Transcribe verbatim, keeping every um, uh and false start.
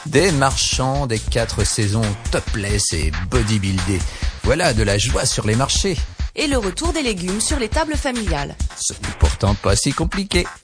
Des marchands des quatre saisons topless et bodybuildés. Voilà de la joie sur les marchés. Et le retour des légumes sur les tables familiales. Ce n'est pourtant pas si compliqué.